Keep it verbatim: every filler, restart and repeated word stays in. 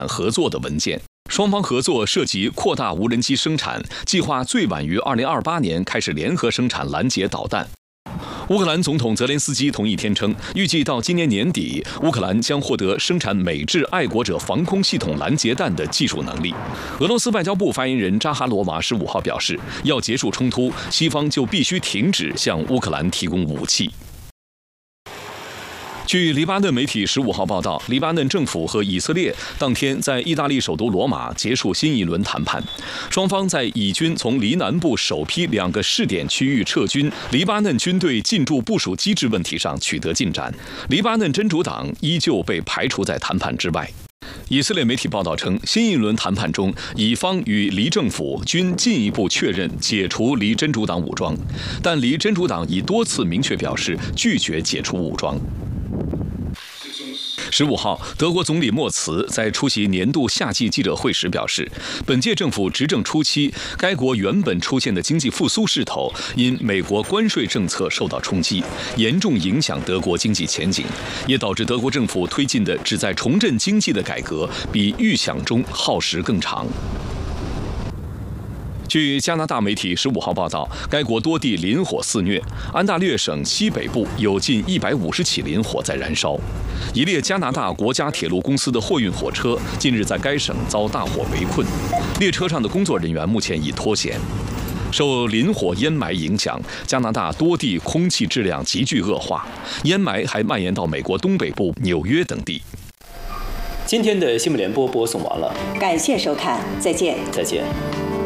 合作的文件。双方合作涉及扩大无人机生产，计划最晚于二零二八年开始联合生产拦截导弹。乌克兰总统泽连斯基同一天称，预计到今年年底，乌克兰将获得生产美制爱国者防空系统拦截弹的技术能力。俄罗斯外交部发言人扎哈罗娃十五号表示，要结束冲突，西方就必须停止向乌克兰提供武器。据黎巴嫩媒体十五号报道，黎巴嫩政府和以色列当天在意大利首都罗马结束新一轮谈判，双方在以军从黎南部首批两个试点区域撤军、黎巴嫩军队进驻部署机制问题上取得进展。黎巴嫩真主党依旧被排除在谈判之外。以色列媒体报道称，新一轮谈判中，以方与黎政府均进一步确认解除黎真主党武装，但黎真主党已多次明确表示拒绝解除武装。十五号，德国总理默茨在出席年度夏季记者会时表示，本届政府执政初期，该国原本出现的经济复苏势头因美国关税政策受到冲击，严重影响德国经济前景，也导致德国政府推进的旨在重振经济的改革比预想中耗时更长。据加拿大媒体十五号报道，该国多地林火肆虐，安大略省西北部有近一百五十起林火在燃烧。一列加拿大国家铁路公司的货运火车近日在该省遭大火围困，列车上的工作人员目前已脱险。受林火烟霾影响，加拿大多地空气质量急剧恶化，烟霾还蔓延到美国东北部、纽约等地。 今天的新闻联播播送完了， 感谢收看，再见。 再见。